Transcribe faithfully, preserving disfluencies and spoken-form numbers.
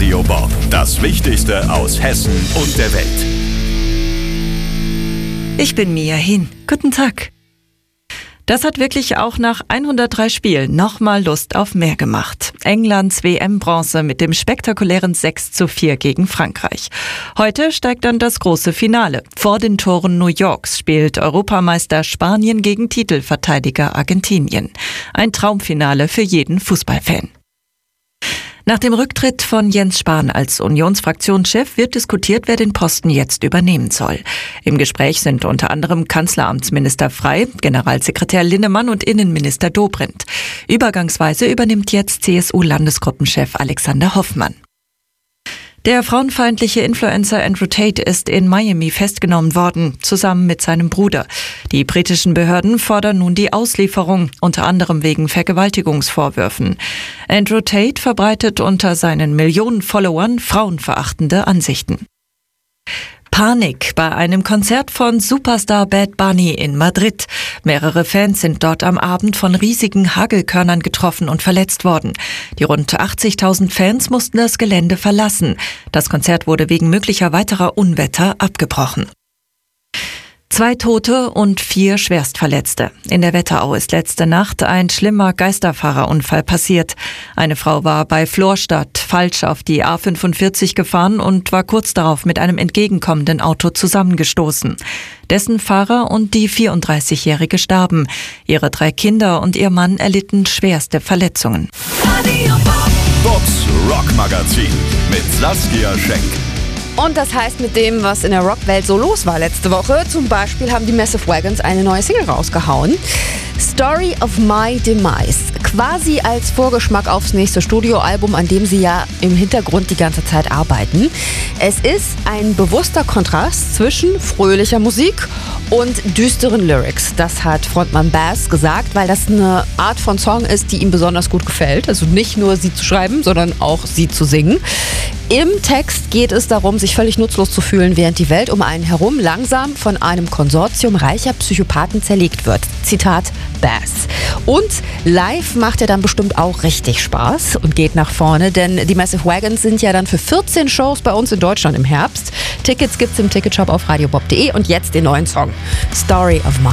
Radio Bob. Das Wichtigste aus Hessen und der Welt. Ich bin Mia Hin. Guten Tag. Das hat wirklich auch nach hundertdrei Spielen nochmal Lust auf mehr gemacht. Englands W M-Bronze mit dem spektakulären sechs zu vier gegen Frankreich. Heute steigt dann das große Finale. Vor den Toren New Yorks spielt Europameister Spanien gegen Titelverteidiger Argentinien. Ein Traumfinale für jeden Fußballfan. Nach dem Rücktritt von Jens Spahn als Unionsfraktionschef wird diskutiert, wer den Posten jetzt übernehmen soll. Im Gespräch sind unter anderem Kanzleramtsminister Frey, Generalsekretär Linnemann und Innenminister Dobrindt. Übergangsweise übernimmt jetzt C S U-Landesgruppenchef Alexander Hoffmann. Der frauenfeindliche Influencer Andrew Tate ist in Miami festgenommen worden, zusammen mit seinem Bruder. Die britischen Behörden fordern nun die Auslieferung, unter anderem wegen Vergewaltigungsvorwürfen. Andrew Tate verbreitet unter seinen Millionen Followern frauenverachtende Ansichten. Panik bei einem Konzert von Superstar Bad Bunny in Madrid. Mehrere Fans sind dort am Abend von riesigen Hagelkörnern getroffen und verletzt worden. Die rund achtzigtausend Fans mussten das Gelände verlassen. Das Konzert wurde wegen möglicher weiterer Unwetter abgebrochen. Zwei Tote und vier Schwerstverletzte. In der Wetterau ist letzte Nacht ein schlimmer Geisterfahrerunfall passiert. Eine Frau war bei Florstadt falsch auf die A fünfundvierzig gefahren und war kurz darauf mit einem entgegenkommenden Auto zusammengestoßen. Dessen Fahrer und die vierunddreißigjährige starben. Ihre drei Kinder und ihr Mann erlitten schwerste Verletzungen. Bobs Rockmagazin mit Saskia Schenk. Und das heißt, mit dem, was in der Rockwelt so los war letzte Woche, zum Beispiel haben die Massive Wagons eine neue Single rausgehauen. Story of My Demise. Quasi als Vorgeschmack aufs nächste Studioalbum, an dem sie ja im Hintergrund die ganze Zeit arbeiten. Es ist ein bewusster Kontrast zwischen fröhlicher Musik und düsteren Lyrics. Das hat Frontmann Bas gesagt, weil das eine Art von Song ist, die ihm besonders gut gefällt. Also nicht nur sie zu schreiben, sondern auch sie zu singen. Im Text geht es darum, sich völlig nutzlos zu fühlen, während die Welt um einen herum langsam von einem Konsortium reicher Psychopathen zerlegt wird. Zitat Bas. Und live macht er dann bestimmt auch richtig Spaß und geht nach vorne, denn die Massive Wagons sind ja dann für vierzehn Shows bei uns in Deutschland im Herbst. Tickets gibt's im Ticketshop auf radiobob punkt de und jetzt den neuen Song Story of My